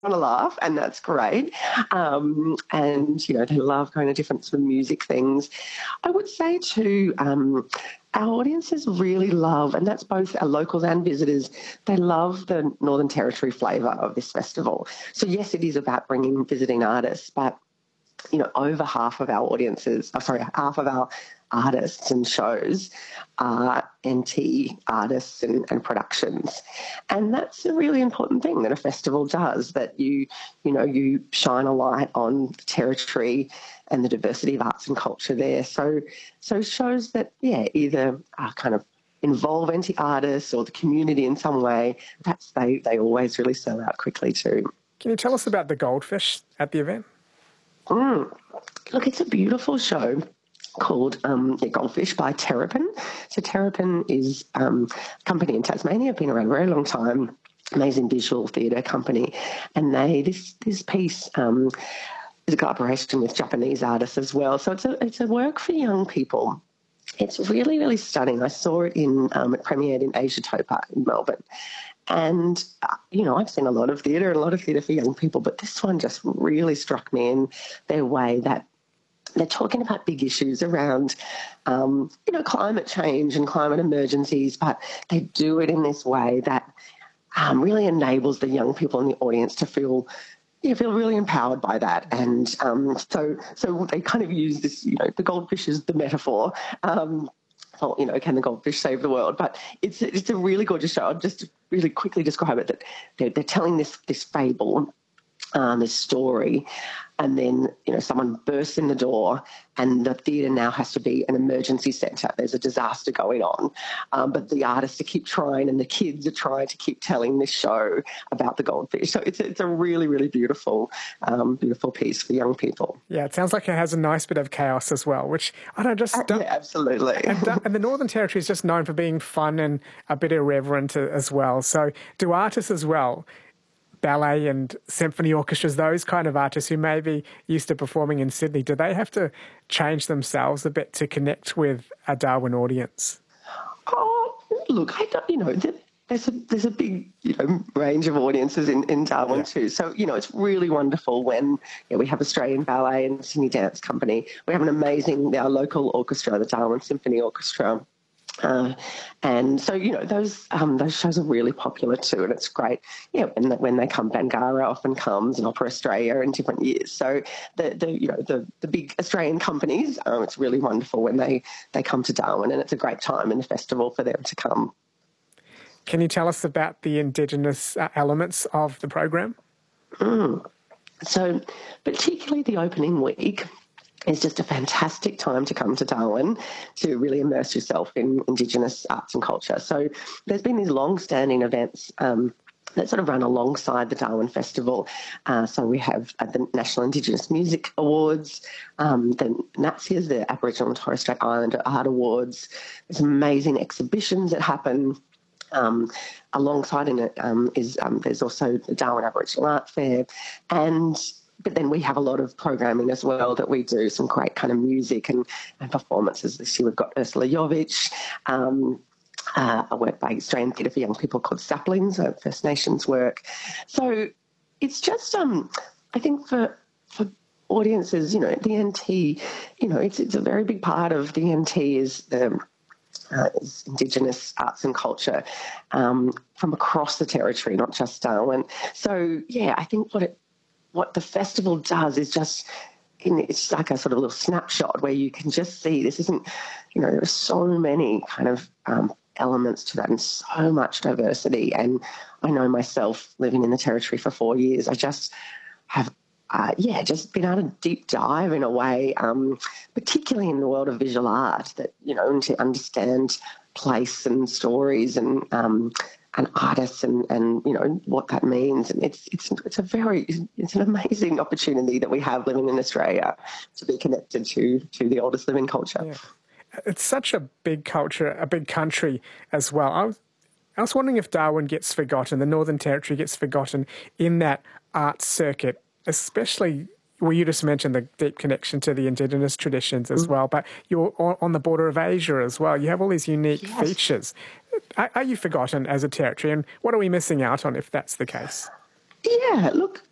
want to laugh, and that's great. And, they love going to different sort of music things. I would say too, our audiences really love, and that's both our locals and visitors, they love the Northern Territory flavour of this festival. So yes, it is about bringing visiting artists, but over half of our half of our artists and shows are NT artists and productions. And that's a really important thing that a festival does, that you shine a light on the territory and the diversity of arts and culture there. So shows that, either are kind of involve NT artists or the community in some way, they always really sell out quickly too. Can you tell us about the Goldfish at the event? Look, it's a beautiful show called Goldfish by Terrapin. So Terrapin is a company in Tasmania, been around a very long time, amazing visual theatre company. And this piece is a collaboration with Japanese artists as well. So it's a work for young people. It's really, really stunning. I saw it it premiered in Asiatopa in Melbourne. And, I've seen a lot of theatre for young people, but this one just really struck me in their way that they're talking about big issues around, climate change and climate emergencies, but they do it in this way that really enables the young people in the audience to feel really empowered by that. And so they kind of use this, the goldfish is the metaphor. Can the goldfish save the world? But it's a really gorgeous show. I'll just really quickly describe it, that they're telling this fable, this story, and then, someone bursts in the door and the theatre now has to be an emergency centre. There's a disaster going on. But the artists keep trying and the kids are trying to keep telling this show about the goldfish. So it's a really, really beautiful piece for young people. Yeah, it sounds like it has a nice bit of chaos as well, which Yeah, absolutely. And the Northern Territory is just known for being fun and a bit irreverent as well. So do artists as well, ballet and symphony orchestras, those kind of artists who may be used to performing in Sydney, do they have to change themselves a bit to connect with a Darwin audience? Oh, look, I don't, there's a big, range of audiences in Darwin too. So, it's really wonderful when we have Australian Ballet and Sydney Dance Company. We have our local orchestra, the Darwin Symphony Orchestra. And so, those shows are really popular too, and it's great. When they come, Bangarra often comes, and Opera Australia in different years. So the big Australian companies, it's really wonderful when they come to Darwin, and it's a great time in the festival for them to come. Can you tell us about the Indigenous elements of the program? So, particularly the opening week is just a fantastic time to come to Darwin to really immerse yourself in Indigenous arts and culture. So there's been these long-standing events that sort of run alongside the Darwin Festival. So we have the National Indigenous Music Awards, the NATSIAs, the Aboriginal and Torres Strait Islander Art Awards. There's amazing exhibitions that happen. Alongside in it there's also the Darwin Aboriginal Art Fair, but then we have a lot of programming as well that we do, some great kind of music and performances. This year we've got Ursula Jovic, a work by Australian Theatre for Young People called Saplings, First Nations work. So it's just, I think for audiences, the NT, it's a very big part of the NT is Indigenous arts and culture from across the territory, not just Darwin. So, I think what the festival does is it's like a sort of little snapshot where you can just see this isn't, there are so many kind of elements to that and so much diversity. And I know myself living in the territory for 4 years, I just have, just been able to deep dive in a way, particularly in the world of visual art, that, to understand place and stories and artists and what that means. And it's an amazing opportunity that we have living in Australia to be connected to the oldest living culture. Yeah. It's such a big culture, a big country as well. I was wondering if Darwin gets forgotten, the Northern Territory gets forgotten in that art circuit, especially, well, you just mentioned the deep connection to the Indigenous traditions as well, but you're on the border of Asia as well. You have all these unique features. Are you forgotten as a territory, and what are we missing out on if that's the case? Yeah, look,